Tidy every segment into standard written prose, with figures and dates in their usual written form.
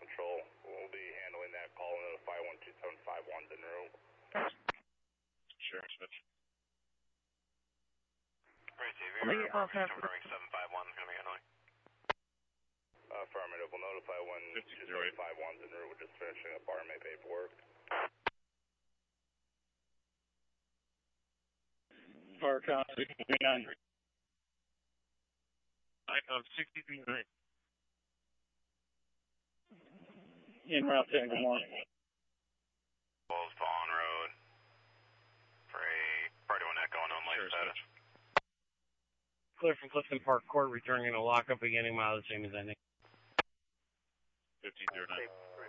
Control. We'll be handling that call into the 512-751's en route. Sure, switch. Right, TV, confirming 751 is going to be handling. Affirmative. We'll notify when 275-1's en route. We're just finishing up RMA paperwork. Fire count 639. I'm 639. En route 10, good morning. Bulls Pawn Road for a Party 1 Echo unknown life status. Clear from Clifton Park Court, returning to lockup, beginning mile the same as ending. 1509.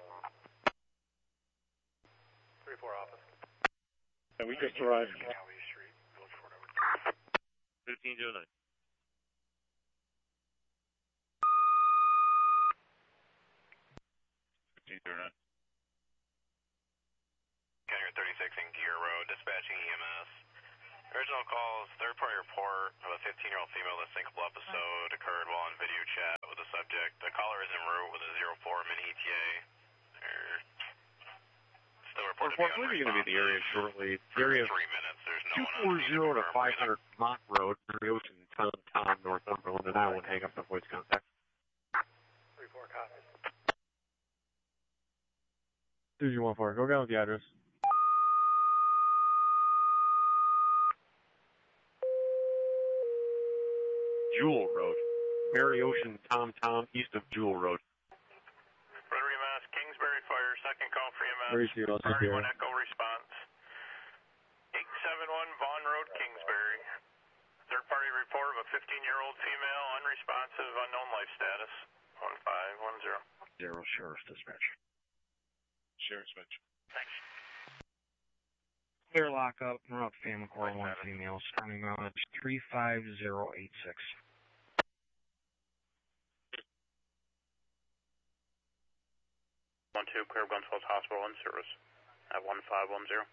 3-4 office. And we just arrived. Galway Street, Village Fort over. 1509. Carrier 36 in Gear Road, dispatching EMS. Original calls, third-party report of a 15-year-old female syncopal episode occurred while in video chat with the subject. The caller is en route with a 04 mini ETA. Still reported Unfortunately, you're going to be in the area shortly. The area 3 minutes. There's no one on 240 to 500 Mott Road, Ocean, Tom, Northumberland, and I will hang up the voice contact. 3-4 copies. 2014, go down with the address. Jewel Road. Mary Ocean, Tom, east of Jewel Road. Rotary Mass, Kingsbury Fire, second call for EMS. Party 1 Echo response. 871 Vaughn Road, Kingsbury. Third party report of a 15-year-old female, unresponsive, unknown life status. 1510. 0 Sheriff's Dispatch. Sheriff's Dispatch. Thanks. Clear lockup, route family core 1 female, starting mileage 35086. 1-2, clear Guns Falls Hospital in service at 1510.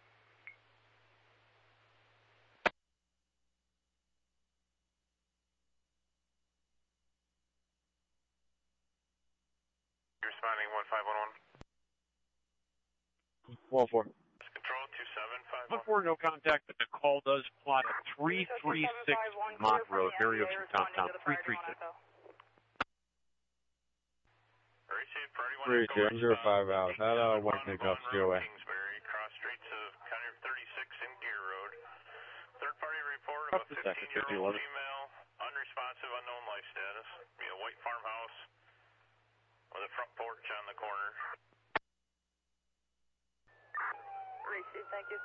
You're responding 1511. 1-4. Control 2751. 1-4, no contact, but the call does apply at 336 Mott Road, Mary Ocean, Tom, 336. Receive, 3205 out. That one pickups go away. Kingsbury, cross streets of County 36 in Gear Road. Third party report of a 15-year-old female, unresponsive, unknown life status. Be a white farmhouse with a front porch on the corner. Receive, thank you.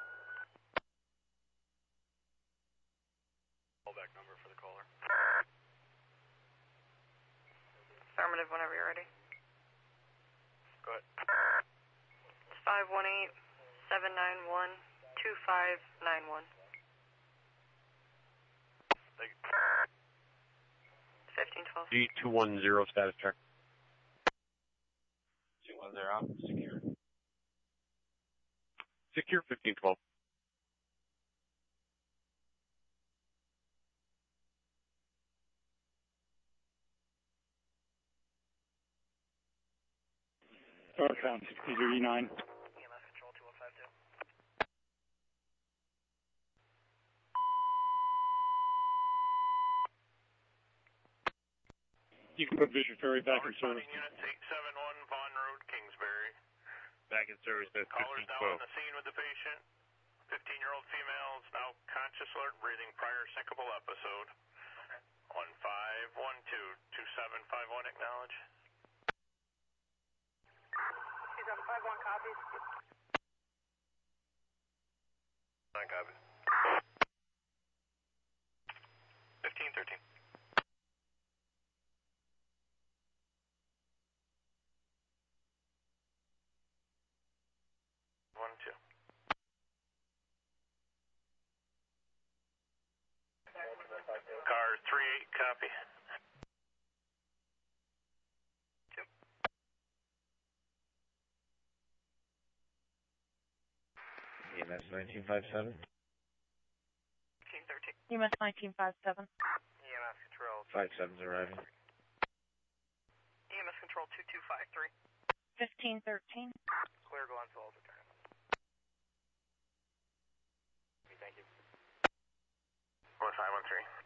Callback number for the caller. Affirmative whenever you're ready. Go ahead. It's 518-791-2591. Thank you. 1512. G210 status check. 210, secure. Secure 1512. Fire count 639. EMS Control 2152. You can put Bishop Ferry back in service. Units 871 Vaughn Road, Kingsbury. Back in service at Caller's now 1512. on the scene with the patient. 15-year-old female is now conscious, alert, breathing, prior syncopal episode. 1512-2751, acknowledge. 2751 copies. 9 copies. 1513. Car 38, copy. EMS 1957. 1513. EMS 1957. EMS Control. 57's arriving. EMS Control 2253. 1513. Clear, go on to Alta Turn. Okay, thank you. 1513.